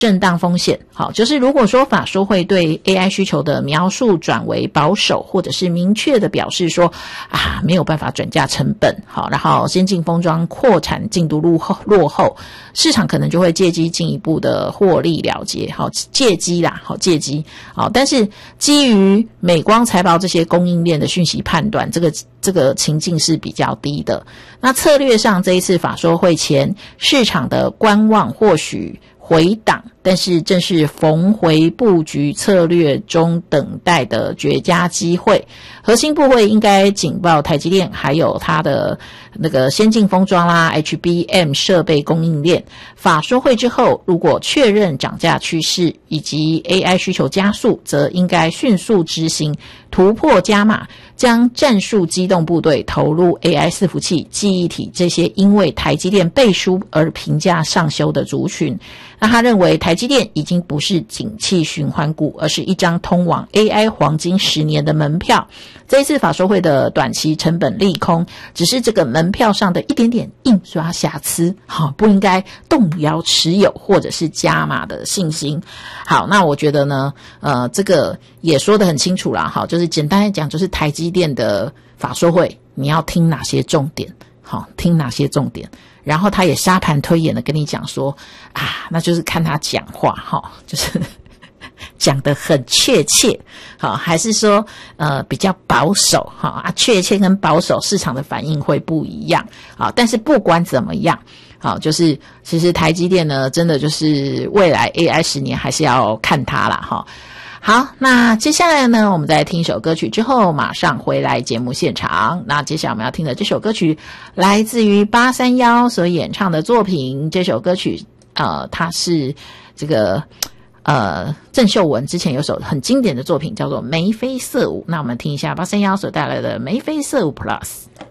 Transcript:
震荡风险。好，就是如果说法说会对 AI 需求的描述转为保守，或者是明确的表示说没有办法转嫁成本，好，然后先进封装扩产进度落后，市场可能就会借机进一步的获利了结，好，借机，好，但是基于美光财报这些供应链的讯息判断，这个情境是比较低的。那策略上，这一次法说会前市场的观望或许回档，但是正是逢回布局策略中等待的绝佳机会。核心部位应该警报台积电还有它的那个先进封装啦 HBM 设备供应链。法说会之后，如果确认涨价趋势以及 AI 需求加速，则应该迅速执行突破加码，将战术机动部队投入 AI 伺服器、记忆体这些因为台积电背书而评价上修的族群。那他认为台积电已经不是景气循环股，而是一张通往 AI 黄金10年的门票。这一次法说会的短期成本利空，只是这个门票上的一点点印刷瑕疵，不应该动摇持有或者是加码的信心。好，那我觉得呢，这个也说得很清楚啦，好，就是简单来讲，就是台积电的法说会，你要听哪些重点，好，听哪些重点。然后他也沙盘推演的跟你讲说那就是看他讲话就是讲得很确切，好，还是说比较保守，确切跟保守市场的反应会不一样，好，但是不管怎么样，好，就是其实台积电呢，真的就是未来 AI 10年还是要看它啦，好，那接下来呢，我们再听一首歌曲之后马上回来节目现场。那接下来我们要听的这首歌曲来自于831所演唱的作品，这首歌曲它是这个郑秀文之前有首很经典的作品叫做眉飞色舞，那我们听一下831所带来的眉飞色舞 Plus。